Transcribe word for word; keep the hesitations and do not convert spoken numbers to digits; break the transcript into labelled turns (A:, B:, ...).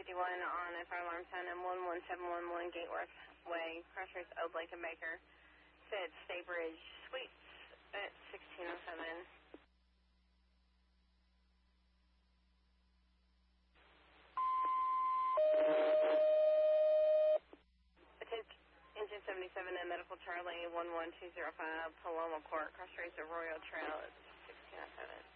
A: fifty-one on a fire alarm sound and one one seven one one Gateworth Way, cross trace Old Lake and Baker. Said Staybridge Suites at sixteen oh seven. Engine seventy-seven and Medical Charlie one one two zero five, Paloma Court, cross trace Arroyo Trail at sixteen oh seven.